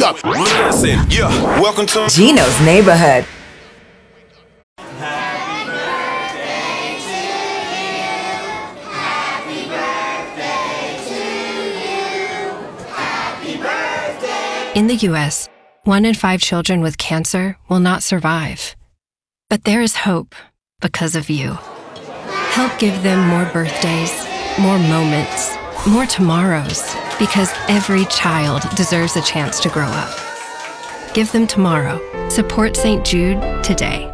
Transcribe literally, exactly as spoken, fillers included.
up. Listen, yeah, welcome to Gino's Neighborhood. In the U S, one in five children with cancer will not survive. But there is hope because of you. Help give them more birthdays, more moments, more tomorrows, because every child deserves a chance to grow up. Give them tomorrow. Support Saint Jude today.